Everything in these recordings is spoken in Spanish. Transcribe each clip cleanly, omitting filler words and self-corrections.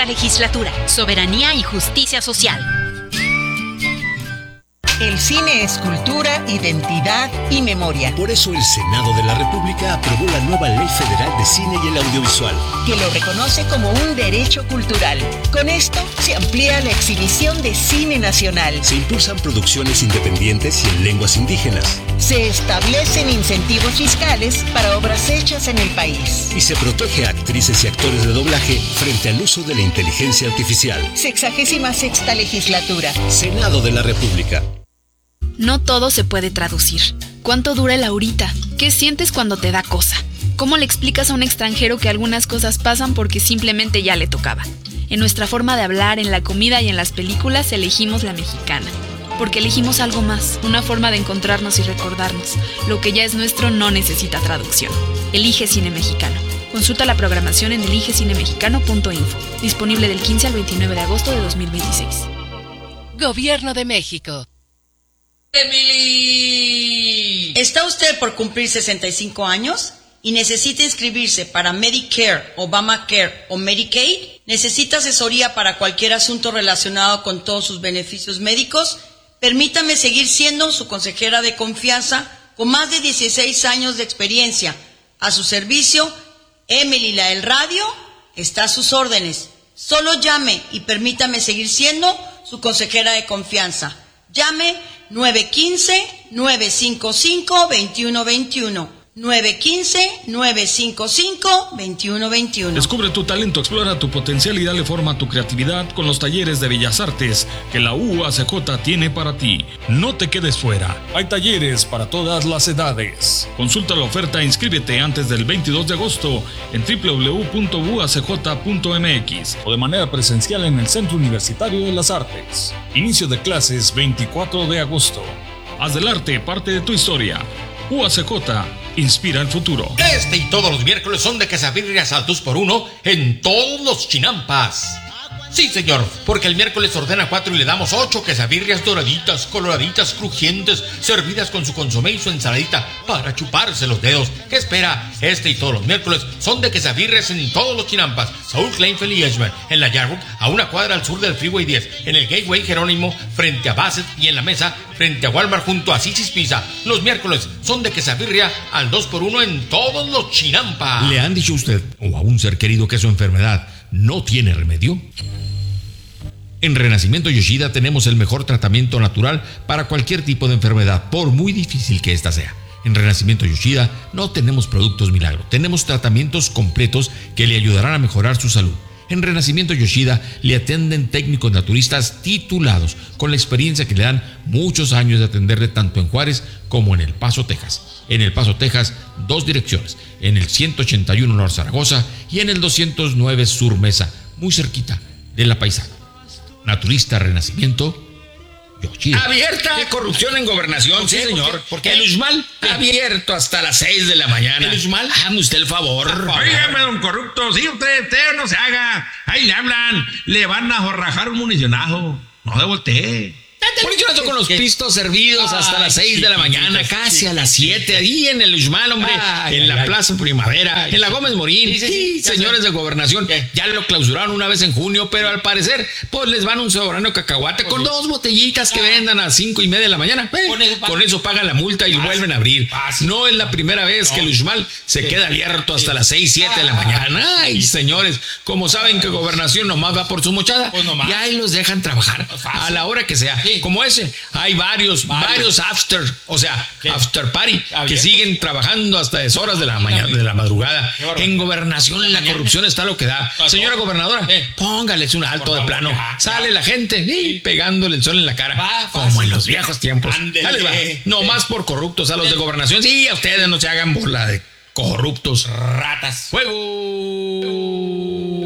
Sexta Legislatura, Soberanía y Justicia Social. El cine es cultura, identidad y memoria. Por eso el Senado de la República aprobó la nueva Ley Federal de Cine y el Audiovisual, que lo reconoce como un derecho cultural. Con esto se amplía la exhibición de cine nacional. Se impulsan producciones independientes y en lenguas indígenas. Se establecen incentivos fiscales para obras hechas en el país. Y se protege a actrices y actores de doblaje frente al uso de la inteligencia artificial. 66ª Legislatura. Senado de la República. No todo se puede traducir. ¿Cuánto dura el ahorita? ¿Qué sientes cuando te da cosa? ¿Cómo le explicas a un extranjero que algunas cosas pasan porque simplemente ya le tocaba? En nuestra forma de hablar, en la comida y en las películas elegimos la mexicana. Porque elegimos algo más, una forma de encontrarnos y recordarnos. Lo que ya es nuestro no necesita traducción. Elige Cine Mexicano. Consulta la programación en eligecinemexicano.info. Disponible del 15 al 29 de agosto de 2026. Gobierno de México. ¡Emily! ¿Está usted por cumplir 65 años y necesita inscribirse para Medicare, Obamacare o Medicaid? ¿Necesita asesoría para cualquier asunto relacionado con todos sus beneficios médicos? Permítame seguir siendo su consejera de confianza con más de 16 años de experiencia. A su servicio, Emily la del radio está a sus órdenes. Solo llame y permítame seguir siendo su consejera de confianza. Llame 915-955-2121. 915-955-2121. Descubre tu talento, explora tu potencial y dale forma a tu creatividad con los talleres de Bellas Artes que la UACJ tiene para ti. No te quedes fuera. Hay talleres para todas las edades. Consulta la oferta e inscríbete antes del 22 de agosto en www.uacj.mx o de manera presencial en el Centro Universitario de las Artes. Inicio de clases 24 de agosto. Haz del arte parte de tu historia. UACJ inspira el futuro. Este y todos los miércoles son de quesabirrias al 2x1 en todos los chinampas. Sí, señor, porque el miércoles ordena 4 y le damos 8 quesabirrias doraditas, coloraditas, crujientes, servidas con su consomé y su ensaladita para chuparse los dedos. ¿Qué espera? Este y todos los miércoles son de quesabirrias en todos los chinampas. Saúl Kleinfeld y Edgemere, en la Yarwood, a una cuadra al sur del Freeway 10, en el Gateway Jerónimo, frente a Bassett, y en la Mesa, frente a Walmart, junto a Sisi's Pizza. Los miércoles son de quesabirria al 2x1 en todos los chinampas. ¿Le han dicho a usted o a un ser querido que su enfermedad no tiene remedio? En Renacimiento Yoshida tenemos el mejor tratamiento natural para cualquier tipo de enfermedad, por muy difícil que ésta sea. En Renacimiento Yoshida no tenemos productos milagro, tenemos tratamientos completos que le ayudarán a mejorar su salud. En Renacimiento Yoshida le atienden técnicos naturistas titulados, con la experiencia que le dan muchos años de atenderle tanto en Juárez como en El Paso, Texas. En El Paso, Texas, 2 direcciones, en el 181 North Zaragoza y en el 209 Sur Mesa, muy cerquita de La Paisana. Naturista Renacimiento Yoshida. Abierta corrupción en gobernación, sí, señor. ¿Por qué? El Uxmal abierto hasta las 6 de la mañana. ¿El Uxmal? Hágame usted el favor. Óigame, don corrupto, sí, usted no se haga. Ahí le hablan, le van a jorrajar un municionazo. No se voltee. Municionazo con los pistos servidos hasta las 6 de la mañana, casi a las 7, ahí en el Uxmal, hombre, en la Plaza Primavera, en la Gómez Morín. Sí, señores de gobernación, ya lo clausuraron una vez en junio, pero al parecer, pues les van un soberano cacahuate con 2 botellitas que vendan a 5:30 de la mañana. Con eso pagan la multa y vuelven a abrir. No es la primera vez que el Uxmal se queda abierto hasta las 6, 7 de la mañana. Ay, señores, como saben que gobernación nomás va por su mochada, y ahí los dejan trabajar a la hora que sea. Como ese, hay varios after party que siguen trabajando hasta deshoras de la mañana, de la madrugada. En gobernación la corrupción está lo que da. Señora gobernadora, póngales un alto de plano. Sale la gente pegándole el sol en la cara, como en los viejos tiempos. No más por corruptos a los de gobernación. Sí, a ustedes no se hagan burla de corruptos. Ratas. ¡Fuego!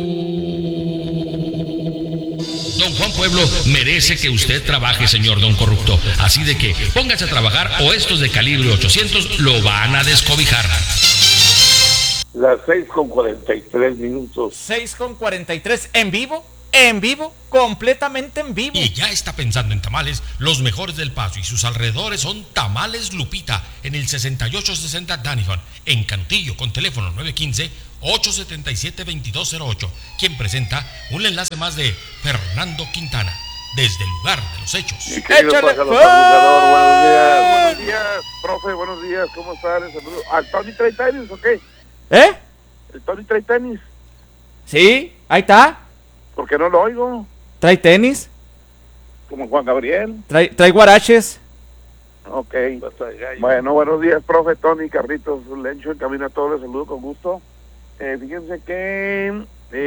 Don Juan Pueblo merece que usted trabaje, señor don corrupto. Así de que póngase a trabajar o estos de calibre 800 lo van a descobijar. Las 6:43 minutos. 6:43 en vivo. En vivo, completamente en vivo. Y ya está pensando en tamales, los mejores del Paso y sus alrededores son Tamales Lupita, en el 6860 Danifon, en Cantillo, con teléfono 915-877-2208, quien presenta un enlace más de Fernando Quintana, desde el lugar de los hechos. ¡Échale! Buenos días, profe, buenos días, ¿cómo están? Les saludo. ¿Al Tony trae tenis o qué? ¿Eh? ¿El Tony trae tenis? Sí, ahí está. ¿Por qué no lo oigo? ¿Trae tenis? Como Juan Gabriel. ¿Trae guaraches? Ok. Bueno, buenos días, profe, Tony, Carlitos, Lencho, en camino a todos, les saludo con gusto. Fíjense que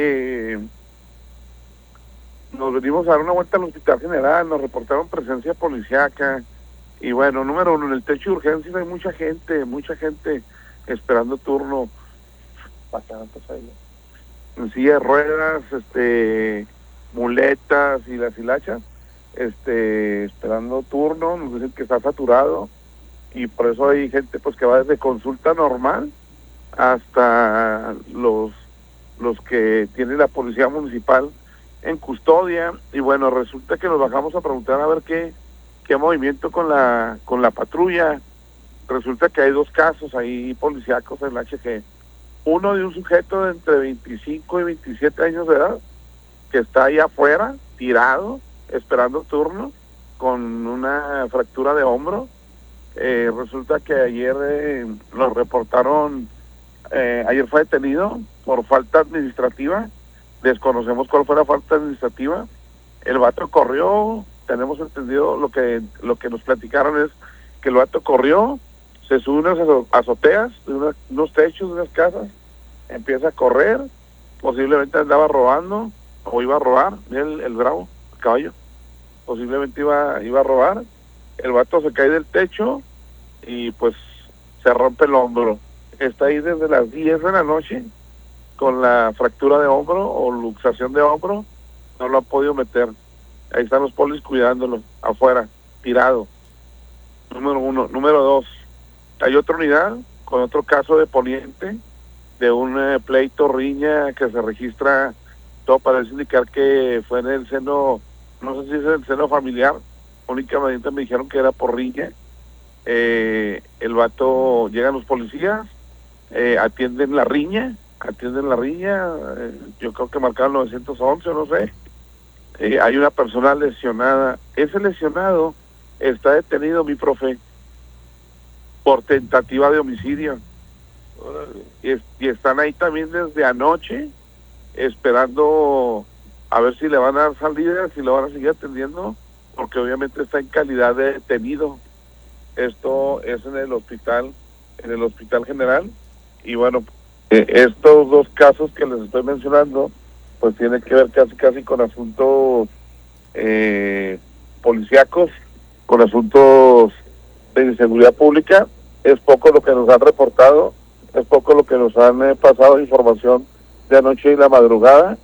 nos venimos a dar una vuelta al Hospital General, nos reportaron presencia policíaca. Y bueno, número uno, en el techo de urgencias hay mucha gente esperando turno. En silla de ruedas, muletas y las hilachas, esperando turno, nos dicen que está saturado, y por eso hay gente pues que va desde consulta normal hasta los que tiene la policía municipal en custodia. Y bueno, resulta que nos bajamos a preguntar a ver qué movimiento con la patrulla. Resulta que hay dos casos ahí policíacos en la HG. Uno de un sujeto de entre 25 y 27 años de edad, que está ahí afuera, tirado, esperando turno, con una fractura de hombro. Resulta que ayer lo reportaron, ayer fue detenido por falta administrativa. Desconocemos cuál fue la falta administrativa. El vato corrió, tenemos entendido, lo que nos platicaron es que el vato corrió, se sube unas azoteas de unos techos de unas casas, empieza a correr, posiblemente andaba robando o iba a robar. El bravo, el caballo, posiblemente iba a robar. El vato se cae del techo y pues se rompe el hombro. Está ahí desde las 10 de la noche con la fractura de hombro o luxación de hombro, no lo han podido meter. Ahí están los polis cuidándolo afuera, tirado. Número uno. Número dos, hay otra unidad con otro caso de Poniente, de un pleito riña que se registra, todo parece indicar que fue en el seno, no sé si es el seno familiar, únicamente me dijeron que era por riña. El vato, llegan los policías, atienden la riña, yo creo que marcaron 911, no sé. Hay una persona lesionada. Ese lesionado está detenido, mi profe, por tentativa de homicidio. Y están ahí también desde anoche, esperando a ver si le van a dar salida, si lo van a seguir atendiendo, porque obviamente está en calidad de detenido. Esto es en el hospital general. Y bueno, estos dos casos que les estoy mencionando, pues tienen que ver casi con asuntos policíacos, con asuntos de inseguridad pública. Es poco lo que nos han reportado, es poco lo que nos han pasado información de anoche y la madrugada,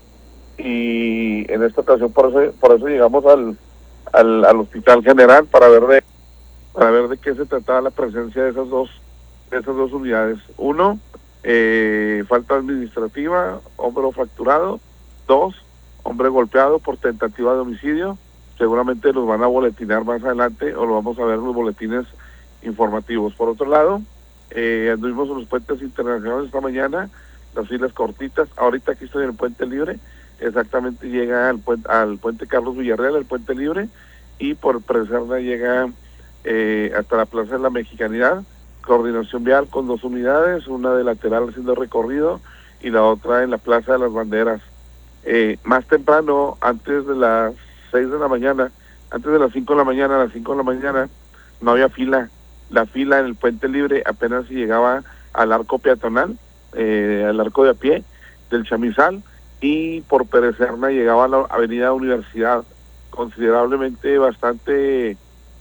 y en esta ocasión por eso llegamos al Hospital General para ver de qué se trataba la presencia de esas dos unidades. Uno, falta administrativa, hombro fracturado. Dos, hombre golpeado por tentativa de homicidio. Seguramente los van a boletinar más adelante, o lo vamos a ver en los boletines informativos. Por otro lado, anduvimos en los puentes internacionales esta mañana, las filas cortitas. Ahorita aquí estoy en el Puente Libre, exactamente llega al puente Carlos Villarreal, el Puente Libre, y por Preserna llega hasta la Plaza de la Mexicanidad. Coordinación vial con dos unidades, una de lateral haciendo recorrido y la otra en la Plaza de las Banderas. Más temprano, antes de las 6 de la mañana, antes de las 5 de la mañana, a las 5 de la mañana, no había fila. La fila en el Puente Libre apenas si llegaba al arco peatonal, al arco de a pie del Chamizal, y por Perecerna llegaba a la avenida Universidad. Considerablemente bastante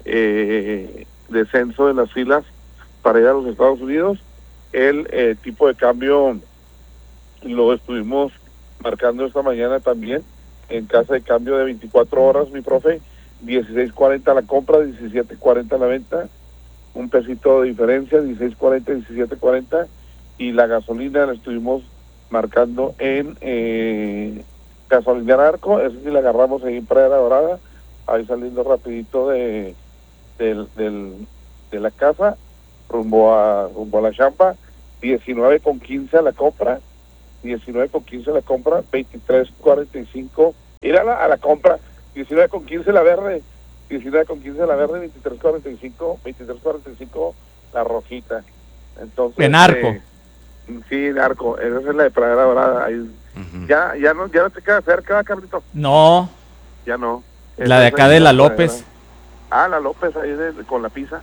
descenso en las filas para ir a los Estados Unidos. El tipo de cambio lo estuvimos marcando esta mañana también en casa de cambio de 24 horas, mi profe, 16.40 la compra, 17.40 la venta, un pesito de diferencia, 16.40, 17.40, y la gasolina la estuvimos marcando en Gasolinera Arco, ese sí la agarramos ahí en Pradera Dorada, ahí saliendo rapidito de la casa, rumbo a la champa, 19.15 la compra, 19.15 la compra, 23.45, ir a la compra, 19.15 la verde, 19.15 la verde, 23.45 la rojita. Entonces, en Arco. Sí, en Arco, esa es la de Pradera Dorada, ahí. Ya no te queda cerca, Carlito. No. Ya no. La de acá de la López. La López, ahí con la pizza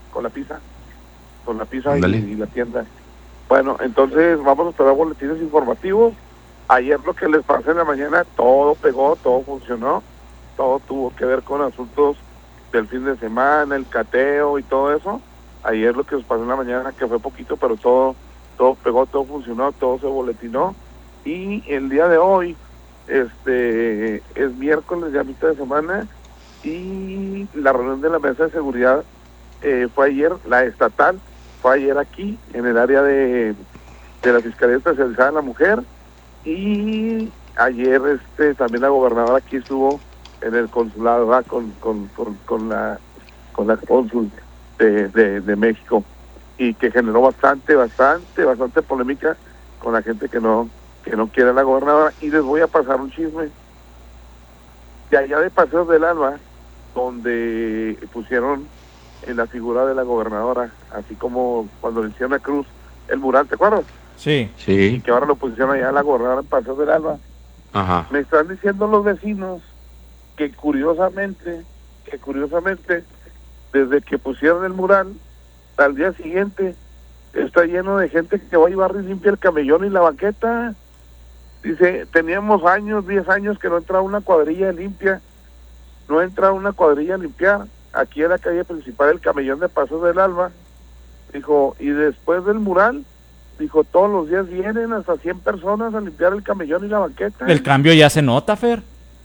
y la tienda. Bueno, entonces vamos a esperar boletines informativos. Ayer lo que les pasé en la mañana, todo pegó, todo funcionó, todo tuvo que ver con asuntos del fin de semana, el cateo y todo eso. Ayer lo que les pasé en la mañana, que fue poquito, pero todo pegó, todo funcionó, todo se boletinó. Y el día de hoy, es miércoles, ya mitad de semana, y la reunión de la mesa de seguridad fue ayer, la estatal, fue ayer aquí, en el área de la Fiscalía Especializada en la Mujer, y ayer también la gobernadora aquí estuvo en el consulado, ¿verdad? con la cónsul de México, y que generó bastante polémica con la gente que no quiere a la gobernadora. Y les voy a pasar un chisme de allá de Paseos del Alba, donde pusieron en la figura de la gobernadora, así como cuando le hicieron a Cruz el mural, ¿te acuerdas? Sí. Y que ahora lo pusieron allá a la gobernadora en Paseos del Alba. Ajá. Me están diciendo los vecinos que curiosamente, desde que pusieron el mural, al día siguiente está lleno de gente que va y barre y limpia el camellón y la banqueta. Dice, teníamos 10 años que no entraba una cuadrilla limpia, no entra una cuadrilla a limpiar, aquí en la calle principal del camellón de Pasos del Alba. Dijo, y después del mural, dijo, todos los días vienen hasta 100 personas a limpiar el camellón y la banqueta. El cambio ya se nota, Fer.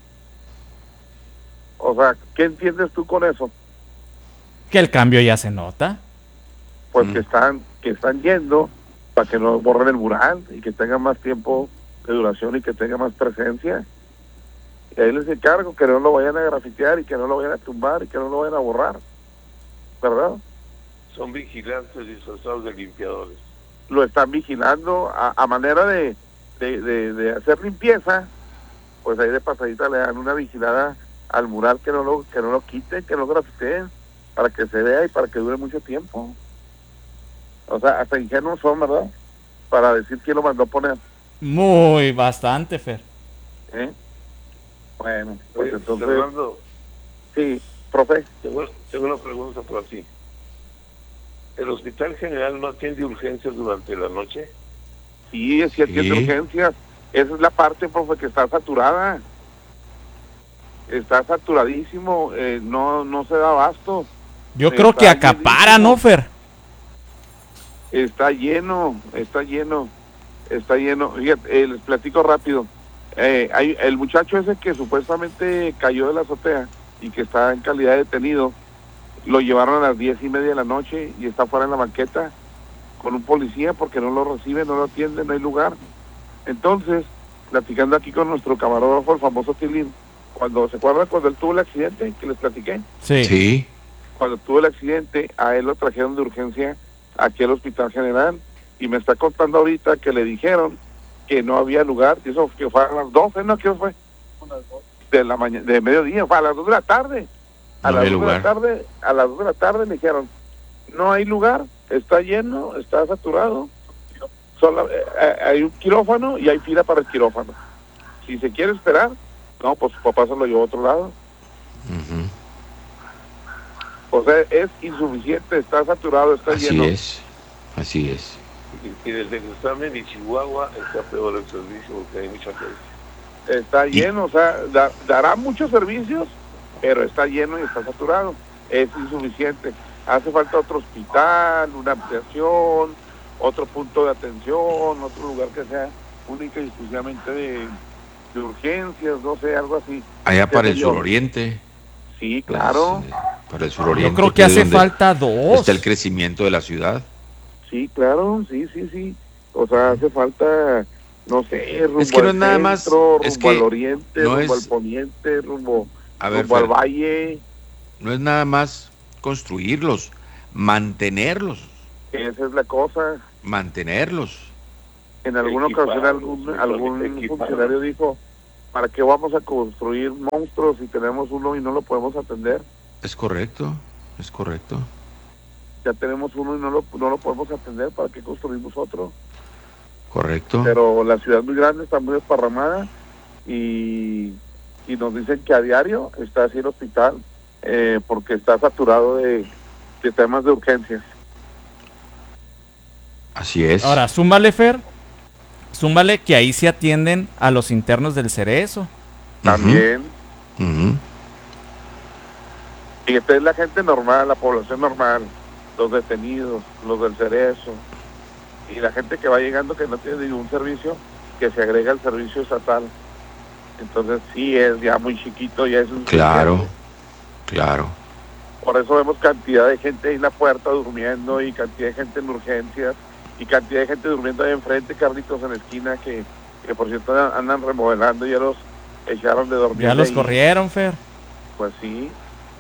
O sea, ¿qué entiendes tú con eso? Que el cambio ya se nota. Pues que están yendo para que no borren el mural y que tengan más tiempo de duración y que tenga más presencia. Y ahí les encargo que no lo vayan a grafitear y que no lo vayan a tumbar y que no lo vayan a borrar, ¿verdad? Son vigilantes disfrazados de limpiadores. Lo están vigilando a manera de hacer limpieza, pues ahí de pasadita le dan una vigilada al mural, que no lo quiten, que no grafiteen, para que se vea y para que dure mucho tiempo. O sea, hasta ingenuos son, ¿verdad? Para decir quién lo mandó a poner. Muy, bastante, Fer. Bueno, pues Oye, entonces... Fernando, sí, profe. Tengo una pregunta por ti. ¿El Hospital General no atiende urgencias durante la noche? Sí, es que atiende urgencias. Esa es la parte, profe, que está saturada. Está saturadísimo, no se da abasto. Yo creo que acapara, ¿no, Fer? Está lleno. Fíjate, les platico rápido. Hay el muchacho ese que supuestamente cayó de la azotea y que está en calidad de detenido, lo llevaron a las 10:30 de la noche y está fuera en la banqueta con un policía porque no lo recibe, no lo atiende, no hay lugar. Entonces, platicando aquí con nuestro camarógrafo, el famoso Tilín, ¿se acuerdan cuando él tuvo el accidente que les platiqué? Sí. Cuando tuvo el accidente, a él lo trajeron de urgencia aquí al Hospital General, y me está contando ahorita que le dijeron que no había lugar, y eso que fue a las 12, ¿no? ¿Qué fue? De la mañana, de mediodía, fue a las 2 de la tarde. A las 2 de la tarde me dijeron, no hay lugar, está lleno, está saturado, hay un quirófano y hay fila para el quirófano. Si se quiere esperar, no, pues su papá se lo llevó a otro lado. O sea, es insuficiente, está saturado, está lleno. Así es. Y desde que están en Chihuahua está peor el servicio porque hay mucha gente. Está lleno, o sea, dará muchos servicios, pero está lleno y está saturado. Es insuficiente. Hace falta otro hospital, una ampliación, otro punto de atención, otro lugar que sea única y exclusivamente de urgencias, no sé, algo así. Allá para el suroriente. Sí, claro. Para el suroriente. Yo creo que hace falta 2. Está el crecimiento de la ciudad. Sí, claro, sí. O sea, hace falta no sé, rumbo Es que no al es nada más, centro, es rumbo que al oriente, no rumbo es- al poniente, rumbo A ver, rumbo al Fer, valle. no es nada más construirlos, mantenerlos. Esa es la cosa. En alguna ocasión algún equiparlos. funcionario dijo, ¿para qué vamos a construir monstruos si tenemos uno y no lo podemos atender? Es correcto. Ya tenemos uno y no lo podemos atender, ¿para qué construimos otro? Correcto. Pero la ciudad es muy grande, está muy desparramada y nos dicen que a diario está así el hospital porque está saturado de temas de urgencias. Así es. Ahora, súmale, Fer. Súmale que ahí se atienden a los internos del Cerezo. También. Ujú. Y esta es la gente normal, la población normal, los detenidos, los del Cerezo, y la gente que va llegando que no tiene ningún servicio, que se agrega al servicio estatal. Entonces sí es ya muy chiquito, ya es un Claro. Por eso vemos cantidad de gente ahí en la puerta durmiendo y cantidad de gente en urgencias y cantidad de gente durmiendo ahí enfrente, Carlitos, en la esquina, que por cierto andan remodelando y ya los echaron de dormir. Ya los ahí. corrieron, Fer. Pues sí.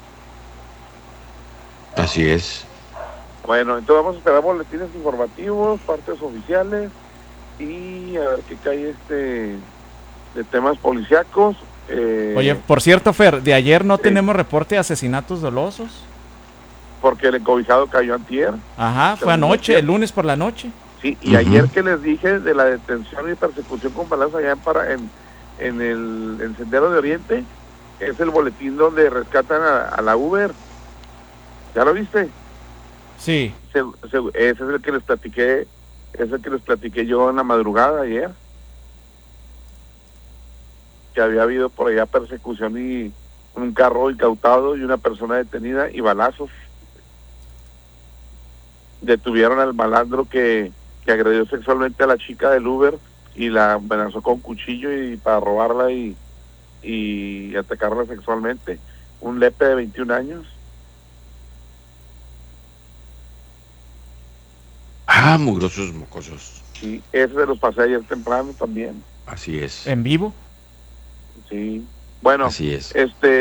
Así es. Bueno, entonces vamos a esperar boletines informativos, partes oficiales y a ver qué cae de temas policíacos. Oye, por cierto, Fer, de ayer no tenemos reporte de asesinatos dolosos. Porque el encobijado cayó antier. Ajá, fue anoche, el lunes por la noche. Sí, y ayer que les dije de la detención y persecución con balazos allá en el Sendero de Oriente, es el boletín donde rescatan a la Uber. ¿Ya lo viste? Sí. Ese es el que les platiqué, yo en la madrugada ayer. Que había habido por allá persecución y un carro incautado y una persona detenida y balazos. Detuvieron al malandro que agredió sexualmente a la chica del Uber y la amenazó con cuchillo y para robarla y atacarla sexualmente. Un lepe de 21 años. Ah, mugrosos mocosos. Sí, ese se los pasé ayer temprano también. Así es. ¿En vivo? Sí. Bueno, Así es.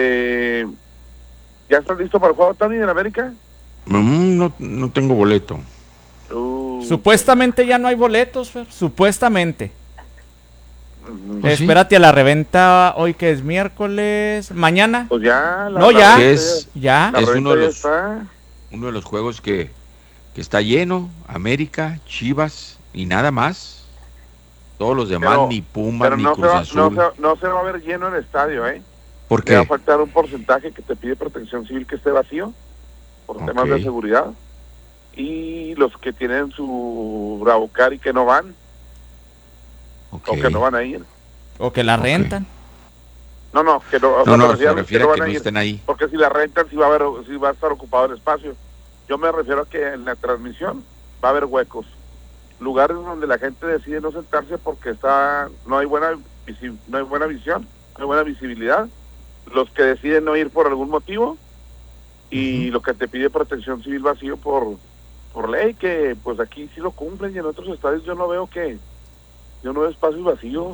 ¿Ya estás listo para el juego, Tony, en América? No tengo boleto. Supuestamente ya no hay boletos, Fer. Supuestamente. ¿Ah, sí? Espérate a la reventa hoy que es miércoles. ¿Mañana? Pues ya. No, ya. Ya. Ya. Es uno de está. los juegos que está lleno. América, Chivas y nada más. Todos los demás, Pero- ni Pumas, ni Pero Cruz Azul. no se va a ver lleno el estadio, ¿eh? ¿Por Le va a qué? faltar un porcentaje que te pide Protección Civil que esté vacío por temas de seguridad. Y los que tienen su Bravocar y que no van, o que no van a ir. O que la rentan. No, que no, o No, sea, me se refiero a los refiere no a que van no ir, estén ahí. porque si la rentan sí va a estar ocupado el espacio. Yo me refiero a que en la transmisión va a haber huecos, lugares donde la gente decide no sentarse porque no hay buena visión, no hay buena visibilidad. Los que deciden no ir por algún motivo y lo que te pide Protección Civil vacío por ley, que pues aquí sí lo cumplen y en otros estadios yo no veo espacios vacíos,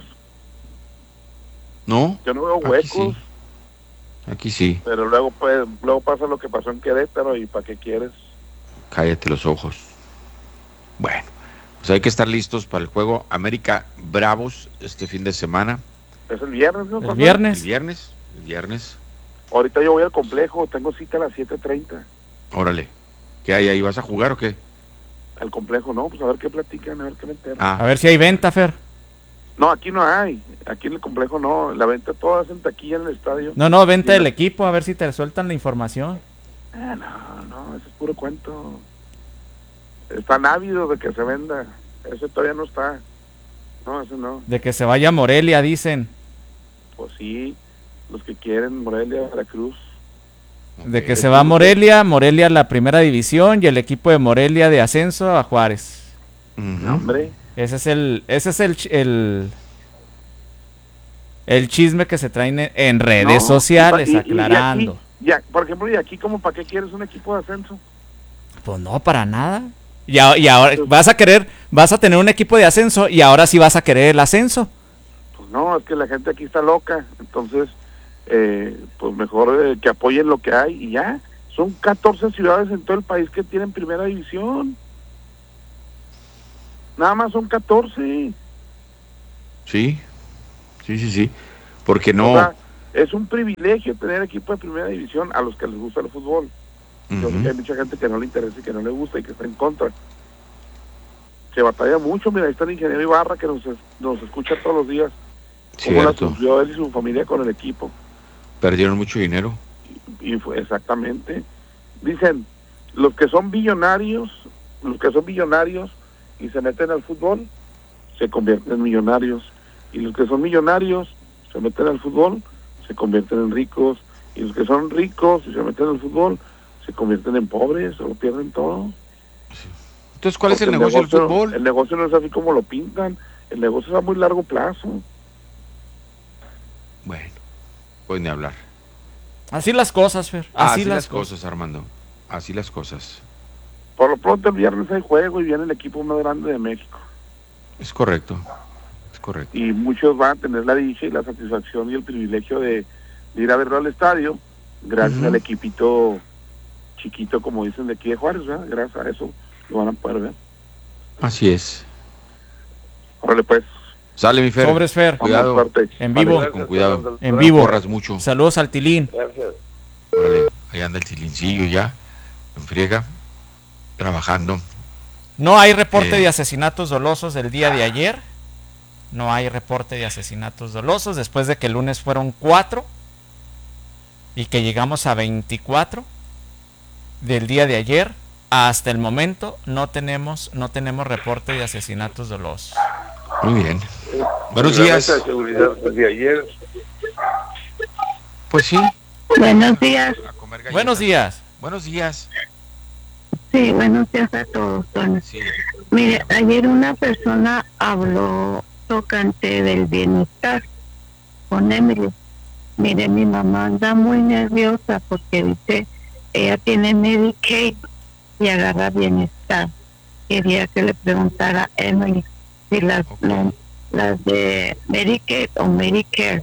¿No? yo no veo Aquí huecos. sí. Aquí sí. Pero luego pasa lo que pasó en Querétaro y ¿para qué quieres? Cállate los ojos. Bueno, pues hay que estar listos para el juego América Bravos este fin de semana. Es el viernes, ¿no? El viernes. El viernes. Ahorita yo voy al complejo, tengo cita a las 7:30. Órale. ¿Qué hay ahí? ¿Vas a jugar o qué? Al complejo, no, pues a ver qué platican, a ver qué me enteran. Ah. A ver si hay venta, Fer. No, aquí no hay, aquí en el complejo no, la venta todas en taquilla en el estadio. No, venta del equipo, a ver si te sueltan la información. No, eso es puro cuento. Están ávidos de que se venda, eso todavía no está. No, eso no. De que se vaya a Morelia, dicen. Pues sí, los que quieren Morelia, Veracruz. De que se va a Morelia a la primera división y el equipo de Morelia de ascenso a Juárez. Hombre. Ese es el chisme que se traen en redes No, sociales, y aclarando. aquí, por ejemplo, y aquí como para qué quieres un equipo de ascenso. Pues no, para nada. Y ahora vas a tener un equipo de ascenso y ahora sí vas a querer el ascenso. Pues no, es que la gente aquí está loca, entonces pues mejor que apoyen lo que hay y ya. Son 14 ciudades en todo el país que tienen primera división. Nada más son 14. Sí. Porque no... O sea, es un privilegio tener equipo de primera división a los que les gusta el fútbol. Yo sé que hay mucha gente que no le interesa y que no le gusta y que está en contra. Se batalla mucho. Mira, ahí está el ingeniero Ibarra que nos escucha todos los días. Cómo la sufrió él y su familia con el equipo. Perdieron mucho dinero. Y fue exactamente. Dicen, los que son billonarios y se meten al fútbol, se convierten en millonarios. Y los que son millonarios, se meten al fútbol, se convierten en ricos. Y los que son ricos y se meten al fútbol, se convierten en pobres o lo pierden todo. Entonces, ¿cuál es el negocio del fútbol? El negocio no es así como lo pintan. El negocio es a muy largo plazo. Bueno, pues ni hablar. Así las cosas, Fer. Así las cosas, Armando. Así las cosas. Por lo pronto el viernes hay juego y viene el equipo más grande de México. Es correcto. Y muchos van a tener la dicha y la satisfacción y el privilegio de ir a verlo al estadio, gracias al equipito chiquito, como dicen de aquí de Juárez, ¿verdad? Gracias a eso lo van a poder ver. Así es. Órale pues. Sale mi Fer. Sobres, Fer. Cuidado. En vivo. Vale, con cuidado. En vivo. Corras mucho. Saludos al Tilín. Gracias. Órale, ahí anda el Tilincillo ya, en friega, trabajando. No hay reporte de asesinatos dolosos del día de ayer. No hay reporte de asesinatos dolosos después de que el lunes fueron 4 y que llegamos a 24 del día de ayer. Hasta el momento no tenemos reporte de asesinatos dolosos. Muy bien. Buenos días. La seguridad de ayer. Pues sí. Buenos días. Buenos días. Buenos días. Sí, buenos días a todos. Sí. Mire, ayer una persona habló tocante del bienestar con Emily. Mire, mi mamá anda muy nerviosa porque dice, ella tiene Medicaid y agarra bienestar. Quería que le preguntara a Emily si las de Medicaid o Medicare.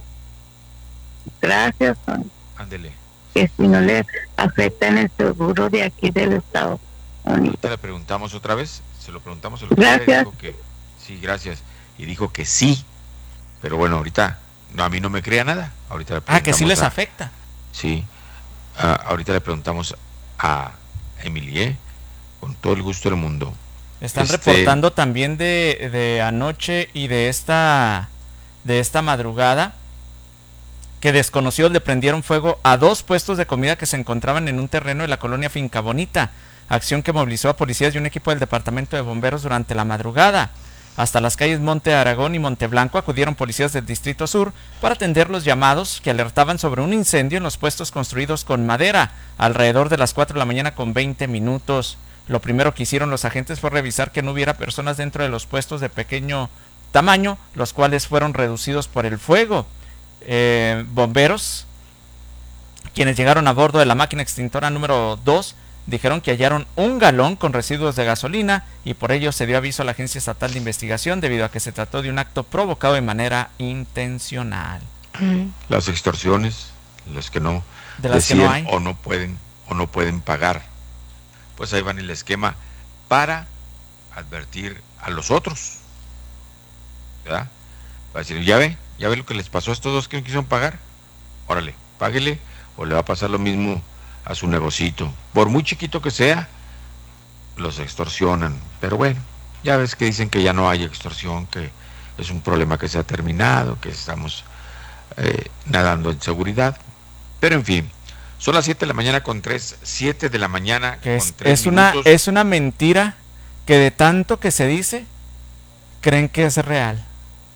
Gracias, Sonia. Ándele. Que si no le afectan el seguro de aquí del Estado Unidos. Ahorita le preguntamos otra vez, se lo preguntamos. Gracias. Dijo que sí, gracias. Y dijo que sí. Pero bueno, ahorita a mí no me crea nada. Ahorita le preguntamos que sí les afecta. Sí. Ahorita le preguntamos a Emilie, con todo el gusto del mundo. Están reportando también de anoche y de esta madrugada que desconocidos le prendieron fuego a 2 puestos de comida que se encontraban en un terreno de la colonia Finca Bonita, acción que movilizó a policías y un equipo del departamento de bomberos durante la madrugada. Hasta las calles Monte Aragón y Monte Blanco acudieron policías del Distrito Sur para atender los llamados que alertaban sobre un incendio en los puestos construidos con madera, alrededor de las 4 de la mañana con 20 minutos. Lo primero que hicieron los agentes fue revisar que no hubiera personas dentro de los puestos de pequeño tamaño, los cuales fueron reducidos por el fuego. Bomberos, quienes llegaron a bordo de la máquina extintora número 2, dijeron que hallaron 1 galón con residuos de gasolina y por ello se dio aviso a la Agencia Estatal de Investigación debido a que se trató de un acto provocado de manera intencional. Las extorsiones, las que no de las que no hay o no pueden pagar, pues ahí van el esquema para advertir a los otros, ¿verdad? Para decir, ya ve lo que les pasó a estos dos que no quisieron pagar, órale, páguele o le va a pasar lo mismo a su negocito, por muy chiquito que sea, los extorsionan. Pero bueno, ya ves que dicen que ya no hay extorsión, que es un problema que se ha terminado, que estamos nadando en seguridad. Pero en fin, son las 7 de la mañana con 3, 7 de la mañana que con 3 minutos. Es una mentira que de tanto que se dice, creen que es real.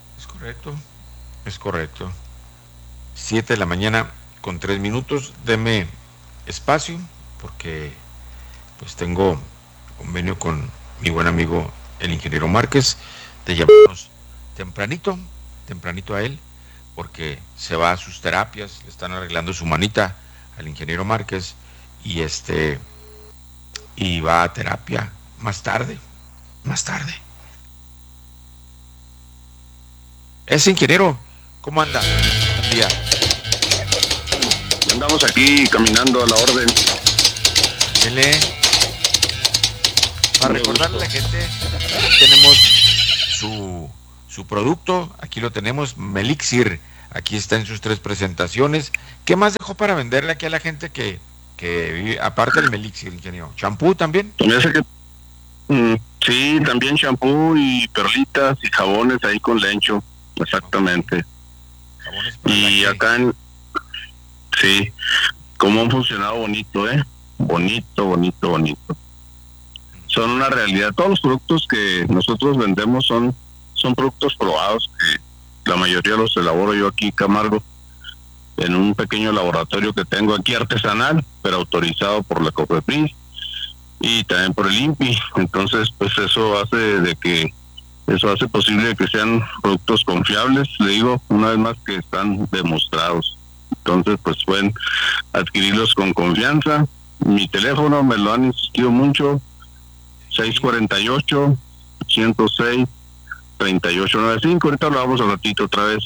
Es correcto. 7 de la mañana con 3 minutos, deme espacio, porque pues tengo convenio con mi buen amigo el ingeniero Márquez de llamarnos tempranito a él, porque se va a sus terapias, le están arreglando su manita al ingeniero Márquez y va a terapia más tarde. Ese ingeniero, ¿cómo anda? Buen día. Andamos aquí caminando a la orden. Para recordarle a la gente, tenemos su producto, aquí lo tenemos, Melixir, aquí está en sus 3 presentaciones. ¿Qué más dejó para venderle aquí a la gente que vive, aparte del Melixir, ingeniero? ¿Champú también? Sí, también champú y perlitas y jabones ahí con lencho, exactamente. Y acá sí, cómo han funcionado bonito, bonito. Son una realidad. Todos los productos que nosotros vendemos son productos probados, que la mayoría los elaboro yo aquí en Camargo, en un pequeño laboratorio que tengo aquí artesanal, pero autorizado por la COFEPRIS y también por el INPI. Entonces, pues eso hace posible que sean productos confiables, le digo, una vez más, que están demostrados. Entonces, pues pueden adquirirlos con confianza. Mi teléfono me lo han insistido mucho, 648-106-3895. Ahorita lo vamos al ratito otra vez,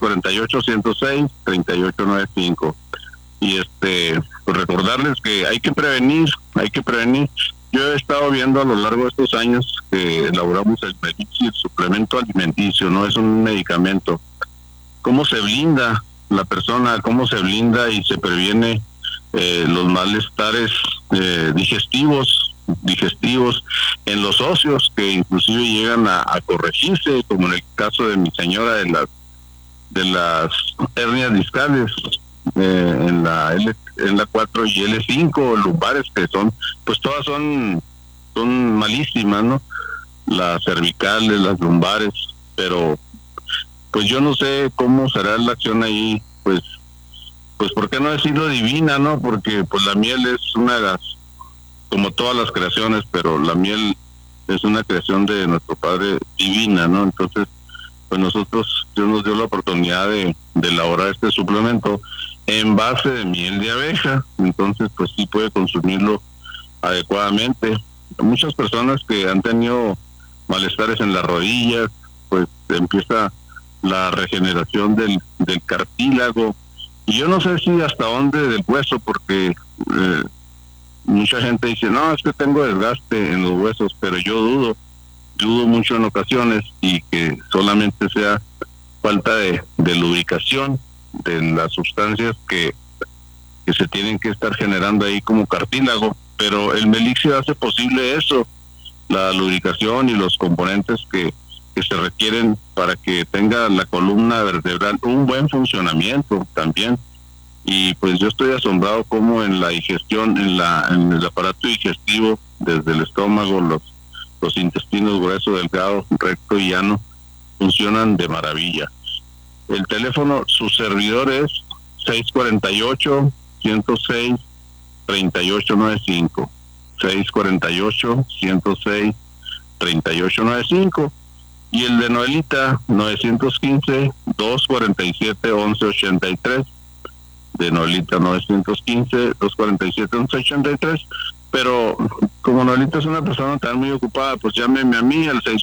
648-106-3895. Y pues recordarles que hay que prevenir. Yo he estado viendo a lo largo de estos años que elaboramos el Melixir, suplemento alimenticio, no es un medicamento. Cómo se blinda la persona, cómo se blinda y se previene los malestares digestivos en los óseos, que inclusive llegan a corregirse, como en el caso de mi señora de las hernias discales, en la 4 y L5, lumbares, que pues todas son malísimas, ¿no? Las cervicales, las lumbares, pero pues yo no sé cómo será la acción ahí, pues por qué no decirlo divina, ¿no? Porque pues la miel es una de las, como todas las creaciones, pero la miel es una creación de nuestro Padre divina, ¿no? Entonces, pues Dios nos dio la oportunidad de elaborar este suplemento en base de miel de abeja. Entonces, pues sí puede consumirlo adecuadamente. Muchas personas que han tenido malestares en las rodillas, pues empieza la regeneración del cartílago, y yo no sé si hasta dónde del hueso, porque mucha gente dice, no, es que tengo desgaste en los huesos, pero yo dudo mucho en ocasiones, y que solamente sea falta de lubricación de las sustancias que se tienen que estar generando ahí como cartílago. Pero el Melixir hace posible eso, la lubricación y los componentes que se requieren para que tenga la columna vertebral un buen funcionamiento también. Y pues yo estoy asombrado cómo en la digestión, en el aparato digestivo, desde el estómago, los intestinos grueso, delgado, recto y llano, funcionan de maravilla. El teléfono, su servidor es 648-106-3895. 648-106-3895. Y el de Noelita, 915-247-1183. De Noelita, 915-247-1183. Pero como Noelita es una persona tan muy ocupada, pues llámeme a mí al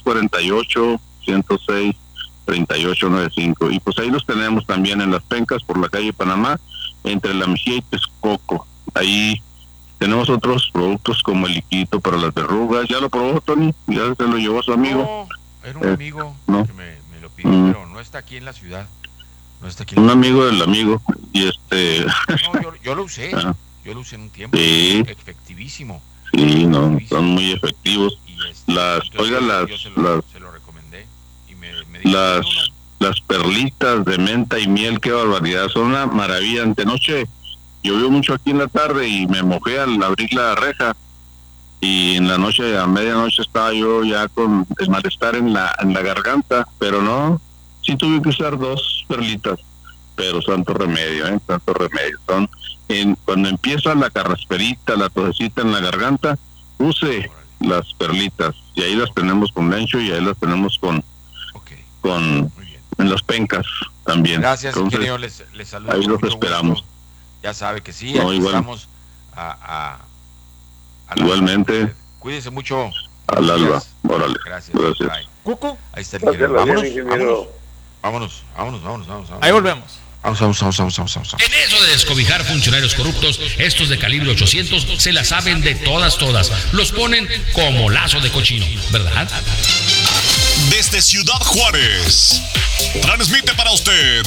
648-106-3895. Y pues ahí los tenemos también en Las Pencas, por la calle Panamá, entre La Mejía y Texcoco. Ahí tenemos otros productos como el liquidito para las verrugas. ¿Ya lo probó, Tony? ¿Ya se lo llevó a su amigo? No, era un amigo que me lo pidió, pero no está aquí en la ciudad. Un amigo del amigo. Y No, yo lo usé. Yo lo usé en un tiempo. Sí. Efectivísimo. Sí, no, son muy efectivos. Se lo recomendé. Y me dijo, las perlitas de menta y miel, qué barbaridad, son una maravilla. Antenoche llovió mucho aquí en la tarde y me mojé al abrir la reja, y en la noche, a medianoche, estaba yo ya con el malestar en la garganta, pero no, sí tuve que usar 2 perlitas, pero santo remedio, santo remedio. Cuando empieza la carrasperita, la tosecita en la garganta, use las perlitas, y ahí las tenemos con lencho, y ahí las tenemos con en Las Pencas también. Gracias. Entonces, ingeniero, les saludo. ahí los esperamos. Gusto. Ya sabe que sí, No, aquí igual. estamos Igualmente. Cuídese mucho, al alba. Órale. Gracias. Cucu. Ahí está Miguel. Vámonos. Ahí volvemos. Vamos. En eso de descobijar funcionarios corruptos, estos de calibre 800 se la saben de todas. Los ponen como lazo de cochino, ¿verdad? Desde Ciudad Juárez, transmite para usted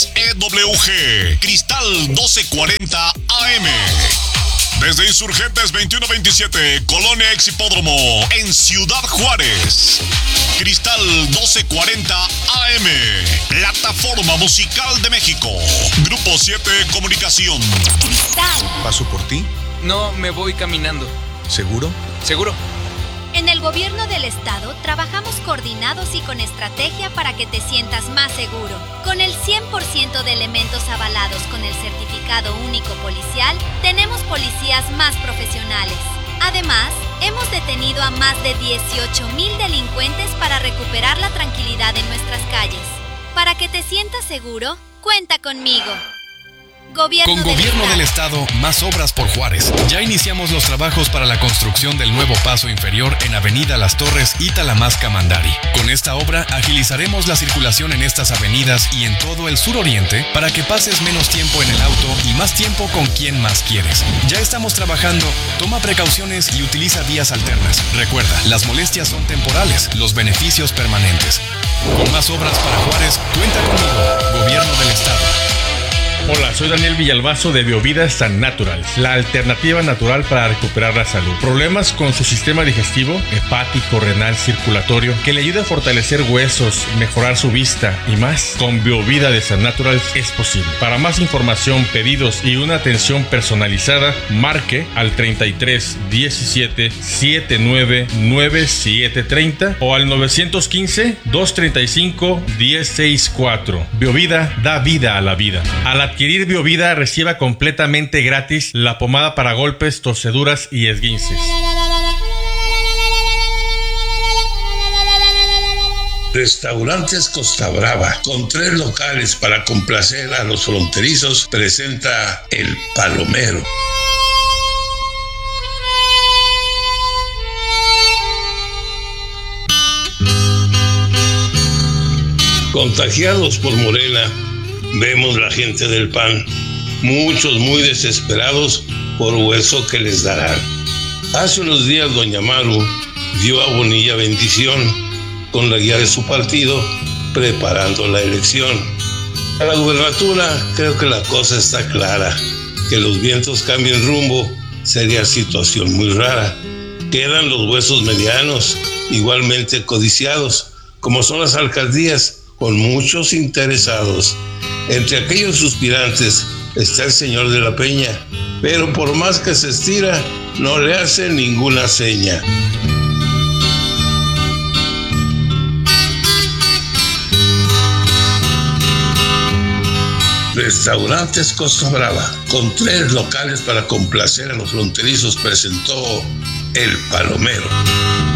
XEWG Cristal 1240 AM. Desde Insurgentes 2127, Colonia Ex Hipódromo, en Ciudad Juárez. Cristal 1240 AM, Plataforma Musical de México. Grupo 7 Comunicación. Cristal. ¿Paso por ti? No, me voy caminando. ¿Seguro? Seguro. En el gobierno del estado trabajamos coordinados y con estrategia para que te sientas más seguro. Con el 100% de elementos avalados con el certificado único policial, tenemos policías más profesionales. Además, hemos detenido a más de 18,000 delincuentes para recuperar la tranquilidad en nuestras calles. Para que te sientas seguro, cuenta conmigo. Con Gobierno del Estado, más obras por Juárez. Ya iniciamos los trabajos para la construcción del nuevo paso inferior en Avenida Las Torres y Talamasca-Mandari. Con esta obra agilizaremos la circulación en estas avenidas y en todo el suroriente para que pases menos tiempo en el auto y más tiempo con quien más quieres. Ya estamos trabajando, toma precauciones y utiliza vías alternas. Recuerda, las molestias son temporales, los beneficios permanentes. Con más obras para Juárez, cuenta conmigo, Gobierno del Estado. Hola, soy Daniel Villalbazo de Biovida San Natural, la alternativa natural para recuperar la salud. Problemas con su sistema digestivo, hepático, renal, circulatorio, que le ayuda a fortalecer huesos, mejorar su vista y más. Con Biovida de San Natural es posible. Para más información, pedidos y una atención personalizada, marque al 33 17 79 9730 o al 915 235 1064. Biovida da vida a la vida. Al adquirir Biovida, reciba completamente gratis la pomada para golpes, torceduras y esguinces. Restaurantes Costa Brava, con 3 locales para complacer a los fronterizos, presenta El Palomero. Contagiados por Morena, vemos la gente del PAN, muchos muy desesperados por hueso que les darán. Hace unos días doña Maru dio a Bonilla bendición con la guía de su partido preparando la elección. A la gubernatura creo que la cosa está clara, que los vientos cambien rumbo sería situación muy rara. Quedan los huesos medianos, igualmente codiciados, como son las alcaldías, con muchos interesados. Entre aquellos suspirantes está el señor de la Peña, pero por más que se estira, no le hace ninguna seña. Restaurantes Costa Brava, con 3 locales para complacer a los fronterizos, presentó El Palomero.